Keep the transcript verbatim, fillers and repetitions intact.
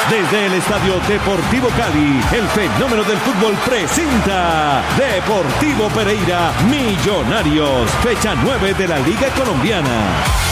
Desde el Estadio Deportivo Cali, el fenómeno del fútbol presenta Deportivo Pereira Millonarios, fecha nueve de la Liga Colombiana.